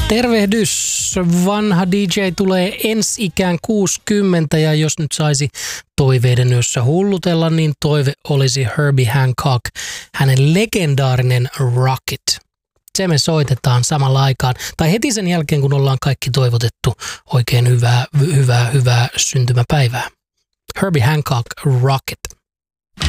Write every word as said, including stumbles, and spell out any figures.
Tervehdys! Vanha D J tulee ensi ikään kuusikymmentä ja jos nyt saisi toiveiden yössä hullutella, niin toive olisi Herbie Hancock, hänen legendaarinen Rocket. Se me soitetaan samalla aikaan, tai heti sen jälkeen, kun ollaan kaikki toivotettu oikein hyvää, hyvää, hyvää syntymäpäivää. Herbie Hancock, Rocket.